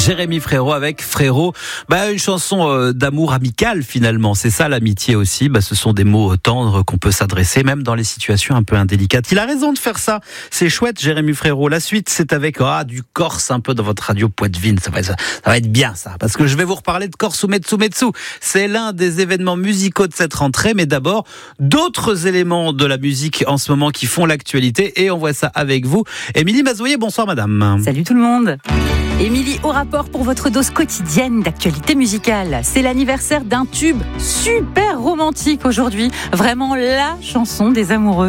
Jérémy Frérot avec Frérot. Une chanson d'amour amical finalement. C'est ça l'amitié aussi. Ce sont des mots tendres qu'on peut s'adresser même dans les situations un peu indélicates. Il a raison de faire ça. C'est chouette, Jérémy Frérot. La suite, c'est avec du Corse un peu dans votre radio Poitevine. Ça va être bien ça. Parce que je vais vous reparler de Corse ou Metsu Metsu. C'est l'un des événements musicaux de cette rentrée. Mais d'abord, d'autres éléments de la musique en ce moment qui font l'actualité. Et on voit ça avec vous. Émilie Mazoyer, bonsoir madame. Salut tout le monde. Émilie, au rapport pour votre dose quotidienne d'actualité musicale. C'est l'anniversaire d'un tube super romantique aujourd'hui. Vraiment la chanson des amoureux.